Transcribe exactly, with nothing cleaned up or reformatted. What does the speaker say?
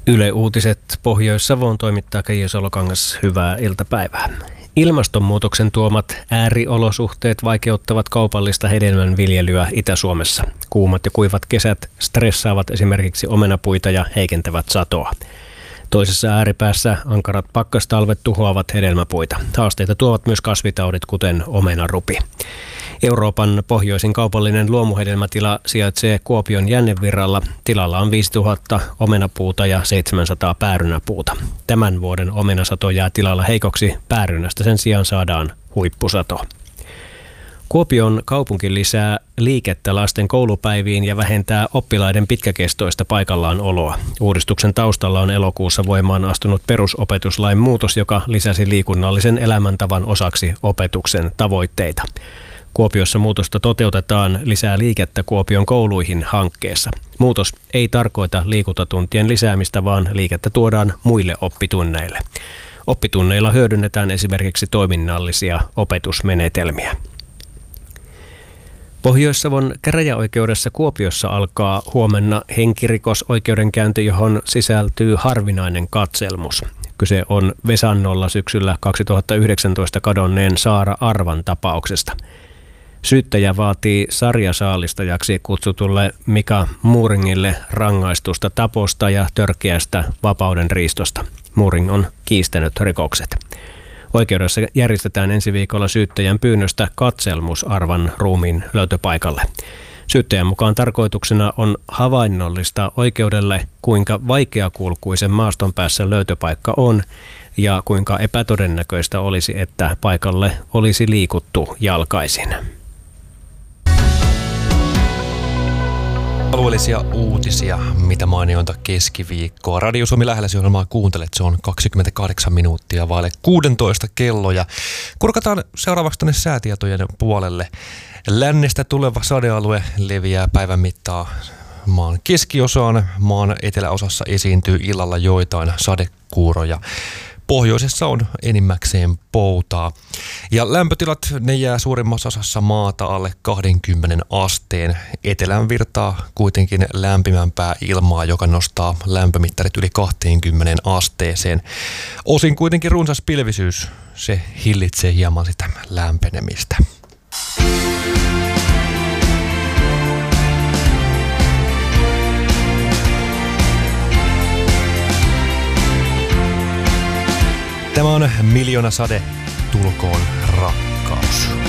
Yle Uutiset Pohjois-Savoon toimittaa Keijo Salokangas. Hyvää iltapäivää. Ilmastonmuutoksen tuomat ääriolosuhteet vaikeuttavat kaupallista hedelmänviljelyä Itä-Suomessa. Kuumat ja kuivat kesät stressaavat esimerkiksi omenapuita ja heikentävät satoa. Toisessa ääripäässä ankarat pakkastalvet tuhoavat hedelmäpuita. Haasteita tuovat myös kasvitaudit, kuten omenarupi. Euroopan pohjoisin kaupallinen luomuhedelmätila sijaitsee Kuopion Jännevirralla. Tilalla on viisituhatta omenapuuta ja seitsemänsataa päärynäpuuta. Tämän vuoden omenasato jää tilalla heikoksi. Päärynästä sen sijaan saadaan huippusato. Kuopion kaupunki lisää liikettä lasten koulupäiviin ja vähentää oppilaiden pitkäkestoista paikallaan oloa. Uudistuksen taustalla on elokuussa voimaan astunut perusopetuslain muutos, joka lisäsi liikunnallisen elämäntavan osaksi opetuksen tavoitteita. Kuopiossa muutosta toteutetaan lisää liikettä Kuopion kouluihin -hankkeessa. Muutos ei tarkoita liikuntatuntien lisäämistä, vaan liikettä tuodaan muille oppitunneille. Oppitunneilla hyödynnetään esimerkiksi toiminnallisia opetusmenetelmiä. Pohjois-Savon käräjäoikeudessa Kuopiossa alkaa huomenna henkirikosoikeudenkäynti, johon sisältyy harvinainen katselmus. Kyse on Vesannolla syksyllä kaksituhattayhdeksäntoista kadonneen Saara Arvan tapauksesta. Syyttäjä vaatii sarjasaalistajaksi kutsutulle Mika Muuringille rangaistusta taposta ja törkeästä vapaudenriistosta. Muuring on kiistänyt rikokset. Oikeudessa järjestetään ensi viikolla syyttäjän pyynnöstä katselmus Arvan ruumiin löytöpaikalle. Syyttäjän mukaan tarkoituksena on havainnollista oikeudelle, kuinka vaikeakulkuisen maaston päässä löytöpaikka on ja kuinka epätodennäköistä olisi, että paikalle olisi liikuttu jalkaisin. Alueellisia uutisia, mitä mainiointa keskiviikkoa. Radio Suomi lähelläsi -ohjelmaa kuuntelet, se on kaksikymmentäkahdeksan minuuttia vaille kuusitoista kello. Ja kurkataan seuraavaksi tänne säätietojen puolelle. Lännestä tuleva sadealue leviää päivän mittaan maan keskiosaan. Maan eteläosassa esiintyy illalla joitain sadekuuroja. Pohjoisessa on enimmäkseen poutaa. Ja lämpötilat, ne jää suurimmassa osassa maata alle kaksikymmentä asteen. Etelän virtaa kuitenkin lämpimämpää ilmaa, joka nostaa lämpömittarit yli kaksikymmentä asteeseen. Osin kuitenkin runsas pilvisyys, se hillitsee hieman sitä lämpenemistä. Tämä on Miljoona sade, tulkoon rakkaus.